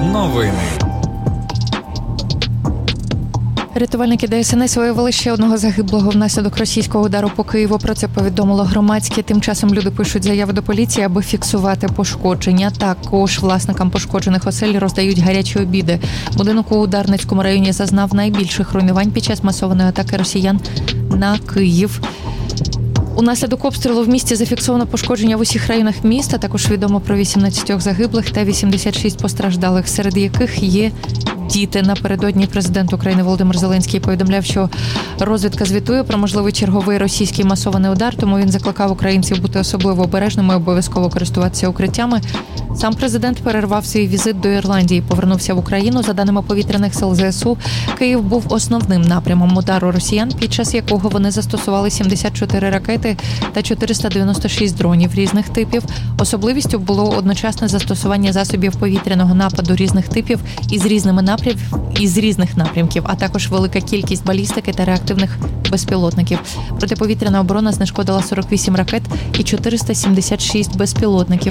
Новини. Рятувальники ДСНС виявили ще одного загиблого внаслідок російського удару по Києву. Про це повідомило громадське. Тим часом люди пишуть заяви до поліції, аби фіксувати пошкодження. Також власникам пошкоджених осель роздають гарячі обіди. Будинок у Дарницькому районі зазнав найбільших руйнувань під час масованої атаки росіян на Київ. Унаслідок обстрілу в місті зафіксовано пошкодження в усіх районах міста. Також відомо про 18 загиблих та 86 постраждалих, серед яких є діти. Напередодні президент України Володимир Зеленський повідомляв, що розвідка звітує про можливий черговий російський масований удар, тому він закликав українців бути особливо обережними і обов'язково користуватися укриттями. Сам президент перервав свій візит до Ірландії, повернувся в Україну. За даними повітряних сил ЗСУ, Київ був основним напрямом удару росіян, під час якого вони застосували 74 ракети та 496 дронів різних типів. Особливістю було одночасне застосування засобів повітряного нападу різних типів із різних напрямків, а також велика кількість балістики та реактивних безпілотників. Протиповітряна оборона знешкодила 48 ракет і 476 безпілотників.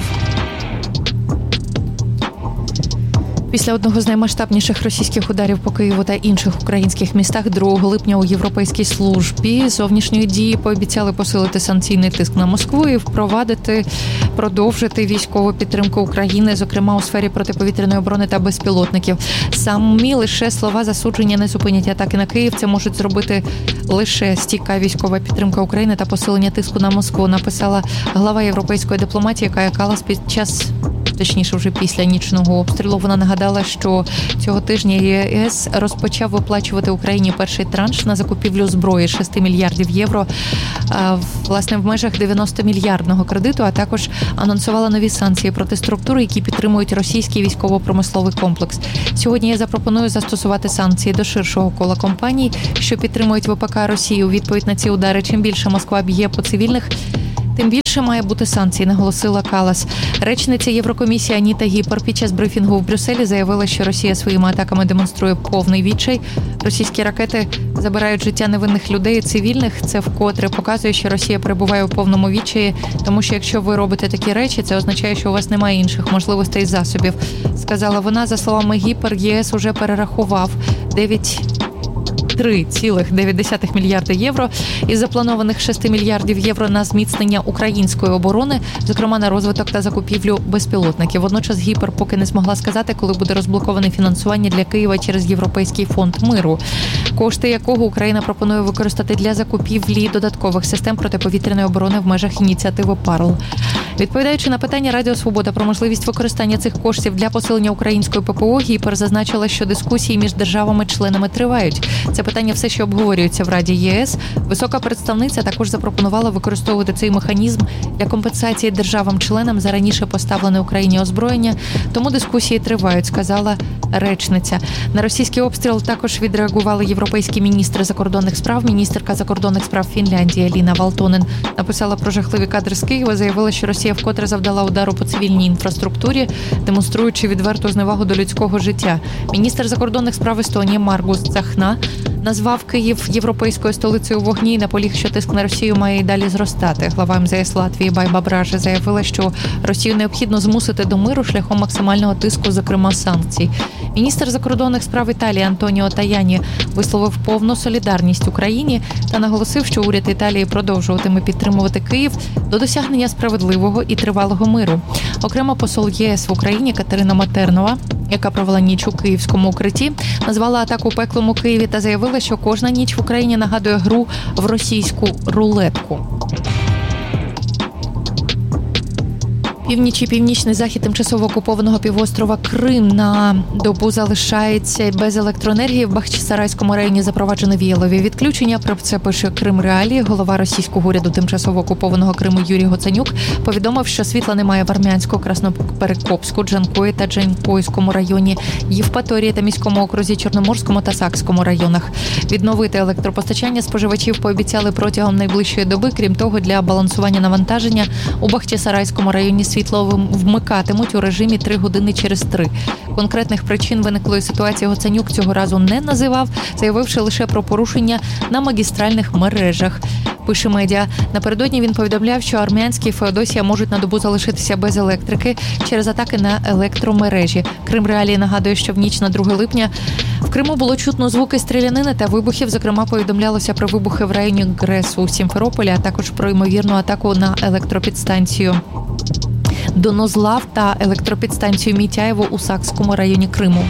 Після одного з наймасштабніших російських ударів по Києву та інших українських містах 2 липня у Європейській службі зовнішньої дії пообіцяли посилити санкційний тиск на Москву і продовжити військову підтримку України, зокрема у сфері протиповітряної оборони та безпілотників. Самі лише слова засудження не зупинять атаки на Київ. Це можуть зробити лише стійка військова підтримка України та посилення тиску на Москву, написала глава європейської дипломатії Кая Каллас точніше вже після нічного обстрілу. Вона нагадала, що цього тижня ЄС розпочав виплачувати Україні перший транш на закупівлю зброї 6 мільярдів євро, власне, в межах 90-мільярдного кредиту, а також анонсувала нові санкції проти структур, які підтримують російський військово-промисловий комплекс. Сьогодні я запропоную застосувати санкції до ширшого кола компаній, що підтримують ВПК Росії. У відповідь на ці удари, чим більше Москва б'є по цивільних, тим більше має бути санкцій, наголосила Каллас. Речниця Єврокомісії Аніта Гіпер під час брифінгу в Брюсселі заявила, що Росія своїми атаками демонструє повний відчай. Російські ракети забирають життя невинних людей і цивільних. Це вкотре показує, що Росія перебуває у повному відчаї, тому що якщо ви робите такі речі, це означає, що у вас немає інших можливостей і засобів, сказала вона. За словами Гіпер, ЄС уже перерахував 3,9 мільярда євро із запланованих 6 мільярдів євро на зміцнення української оборони, зокрема на розвиток та закупівлю безпілотників. Водночас Гіпер поки не змогла сказати, коли буде розблоковане фінансування для Києва через Європейський фонд миру, кошти якого Україна пропонує використати для закупівлі додаткових систем протиповітряної оборони в межах ініціативи ПАРЛ. Відповідаючи на питання Радіо Свобода про можливість використання цих коштів для посилення української ППО, Гіпер зазначила, що дискусії між державами-членами тривають. Це питання все ще обговорюється в Раді ЄС. Висока представниця також запропонувала використовувати цей механізм для компенсації державам-членам за раніше поставлене Україні озброєння. Тому дискусії тривають, сказала речниця. На російський обстріл також відреагували європейські міністри закордонних справ. Міністерка закордонних справ Фінляндії Еліна Валтонен написала про жахливі кадри з Києва, заявила, що Росія вкотре завдала удару по цивільній інфраструктурі, демонструючи відверту зневагу до людського життя. Міністр закордонних справ Естонії Маргус Цахна назвав Київ європейською столицею вогні і наполіг, що тиск на Росію має і далі зростати. Глава МЗС Латвії Байба Бража заявила, що Росію необхідно змусити до миру шляхом максимального тиску, зокрема санкцій. Міністр закордонних справ Італії Антоніо Таяні висловив повну солідарність Україні та наголосив, що уряд Італії продовжуватиме підтримувати Київ до досягнення справедливого і тривалого миру. Окремо посол ЄС в Україні Катерина Матернова, яка провела ніч у київському укритті, назвала атаку пеклом у Києві та заявила, що кожна ніч в Україні нагадує гру в російську рулетку. Північ і північний захід тимчасово окупованого півострова Крим на добу залишається без електроенергії. В Бахчисарайському районі запроваджено віялові відключення. Про це пише Крим Реалії. Голова російського уряду тимчасово окупованого Криму Юрій Гоценюк повідомив, що світла немає в Армянську, Красноперекопську, Джанкої та Джанкойському районі, Євпаторії та міському окрузі, Чорноморському та Сакському районах. Відновити електропостачання споживачів пообіцяли протягом найближчої доби. Крім того, для балансування навантаження у Бахчисарайському районі світло вмикатимуть у режимі 3 години через 3. Конкретних причин виниклої ситуації Гоценюк цього разу не називав, заявивши лише про порушення на магістральних мережах. Пише медіа. Напередодні він повідомляв, що Армянськ і Феодосія можуть на добу залишитися без електрики через атаки на електромережі. Крим-Реалії нагадує, що в ніч на 2 липня в Криму було чутно звуки стрілянини та вибухів. Зокрема, повідомлялося про вибухи в районі ГРЕС у Сімферополі, а також про ймовірну атаку на електропідстанцію Донозлав та електропідстанцію Мітяєво у Сакському районі Криму.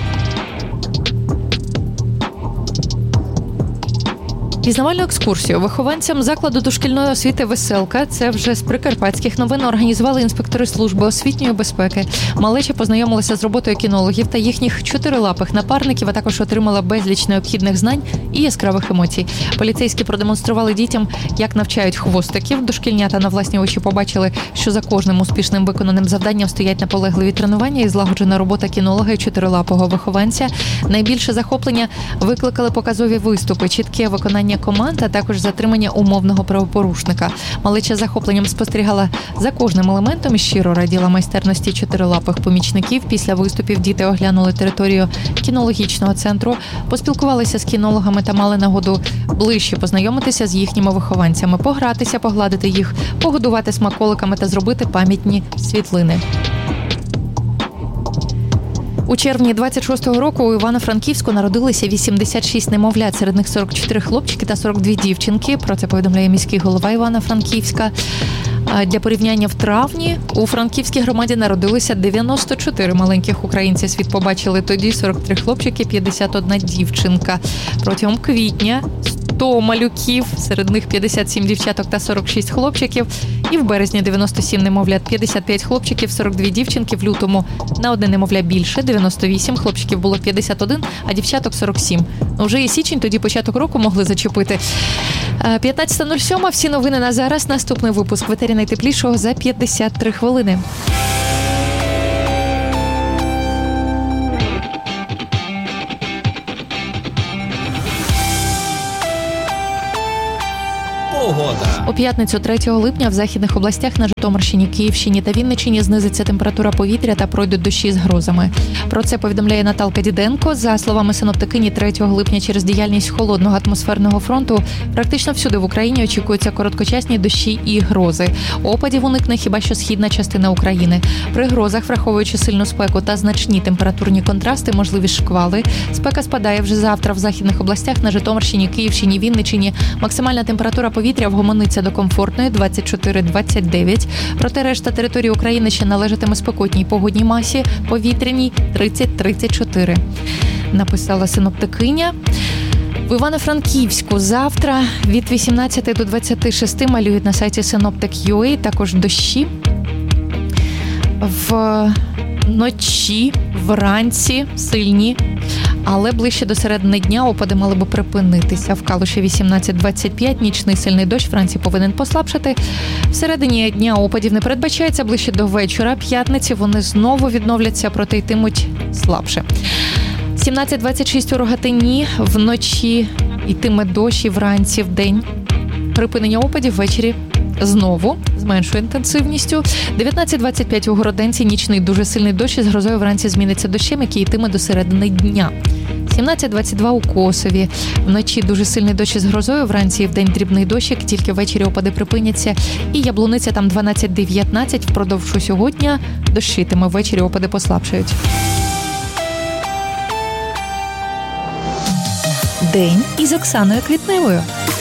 Пізнавальну екскурсію вихованцям закладу дошкільної освіти «Веселка», це вже з прикарпатських новин, організували інспектори служби освітньої безпеки. Малеча познайомилася з роботою кінологів та їхніх чотирилапих напарників, а також отримала безліч необхідних знань і яскравих емоцій. Поліцейські продемонстрували дітям, як навчають хвостиків. Дошкільнята на власні очі побачили, що за кожним успішним виконаним завданням стоять наполегливі тренування і злагоджена робота кінолога і чотирилапого вихованця. Найбільше захоплення викликали показові виступи, чітке виконання команд, а також затримання умовного правопорушника. Малеча з захопленням спостерігала за кожним елементом і щиро раділа майстерності чотирилапих помічників. Після виступів діти оглянули територію кінологічного центру, поспілкувалися з кінологами та мали нагоду ближче познайомитися з їхніми вихованцями, погратися, погладити їх, погодувати смаколиками та зробити пам'ятні світлини. У червні 26-го року у Івано-Франківську народилися 86 немовлят, серед них 44 хлопчики та 42 дівчинки. Про це повідомляє міський голова Івано-Франківська. Для порівняння, в травні у Франківській громаді народилося 94 маленьких українців. Світ побачили тоді 43 хлопчики, 51 дівчинка. Протягом квітня 100 малюків, серед них 57 дівчаток та 46 хлопчиків. І в березні 97 немовлят, 55 хлопчиків, 42 дівчинки. В лютому на одне немовля більше, 98 хлопчиків було 51, а дівчаток 47. Вже і січень, тоді початок року могли зачепити. 15:07. Всі новини на зараз. Наступний випуск в етері найтеплішого за 53 хвилини. Погода. У п'ятницю 3 липня в західних областях на Житомирщині, Київщині та Вінниччині знизиться температура повітря та пройдуть дощі з грозами. Про це повідомляє Наталка Діденко. За словами синоптикині, 3 липня через діяльність холодного атмосферного фронту практично всюди в Україні очікуються короткочасні дощі і грози. Опадів уникне хіба що східна частина України. При грозах, враховуючи сильну спеку та значні температурні контрасти, можливі шквали. Спека спадає вже завтра в західних областях на Житомирщині, Київщині, Вінниччині. Максимальна температура повітря вгомониться до комфортної 24-29. Проте решта території України ще належатиме спекотній погодній масі, повітряній 30-34. Написала синоптикиня. В Івано-Франківську завтра від 18 до 26 малюють на сайті Synoptic.ua, також дощі. Вночі, вранці сильні, але ближче до середини дня опади мали би припинитися. В Калуші 18-25, нічний сильний дощ вранці повинен послабшати. Всередині дня опадів не передбачається, ближче до вечора. П'ятниці вони знову відновляться, проте йтимуть слабше. 17-26 у Рогатині, вночі йтиме дощ і вранці вдень. Припинення опадів ввечері знову з меншою інтенсивністю. 19-25 у Городенці, нічний дуже сильний дощ із грозою вранці зміниться дощем, який йтиме до середини дня. 17-22 у Косові. Вночі дуже сильний дощ із грозою, вранці і вдень дрібний дощик, тільки ввечері опади припиняться. І Яблуниця там 12-19, впродовж усього дня дощитиме, ввечері опади послабшають. День із Оксаною Квітневою.